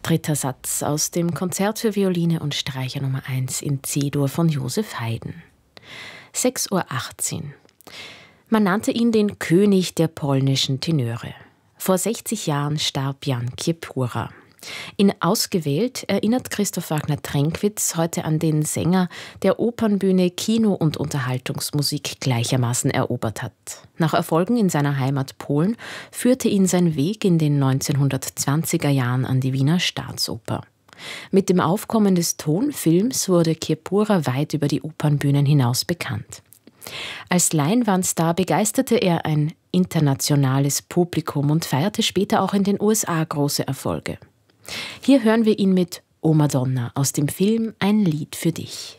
Dritter Satz aus dem Konzert für Violine und Streicher Nummer 1 in C-Dur von Joseph Haydn. 6:18 Uhr. Man nannte ihn den König der polnischen Tenöre. Vor 60 Jahren starb Jan Kiepura. In Ausgewählt erinnert Christoph Wagner-Tränkwitz heute an den Sänger, der Opernbühne, Kino und Unterhaltungsmusik gleichermaßen erobert hat. Nach Erfolgen in seiner Heimat Polen führte ihn sein Weg in den 1920er Jahren an die Wiener Staatsoper. Mit dem Aufkommen des Tonfilms wurde Kiepura weit über die Opernbühnen hinaus bekannt. Als Leinwandstar begeisterte er ein internationales Publikum und feierte später auch in den USA große Erfolge. Hier hören wir ihn mit O Madonna aus dem Film Ein Lied für dich.